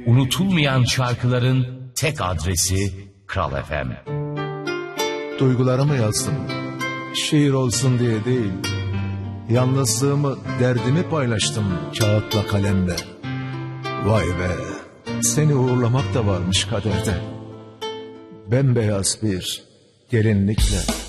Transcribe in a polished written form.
unutulmayan şarkıların tek adresi Kral FM. Duygularımı yazdım, şiir olsun diye değil. Yalnızlığımı, derdimi paylaştım kağıtla kalemle. Vay be, seni uğurlamak da varmış kaderde. Bembeyaz bir gelinlikle.